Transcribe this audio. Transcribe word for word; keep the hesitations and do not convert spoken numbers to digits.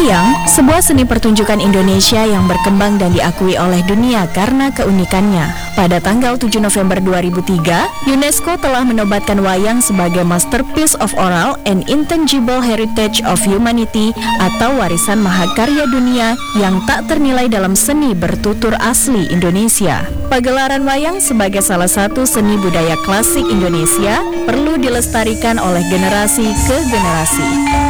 Wayang, sebuah seni pertunjukan Indonesia yang berkembang dan diakui oleh dunia karena keunikannya. Pada tanggal tujuh November dua ribu tiga, UNESCO telah menobatkan wayang sebagai Masterpiece of Oral and Intangible Heritage of Humanity atau warisan mahakarya dunia yang tak ternilai dalam seni bertutur asli Indonesia. Pagelaran wayang sebagai salah satu seni budaya klasik Indonesia perlu dilestarikan oleh generasi ke generasi.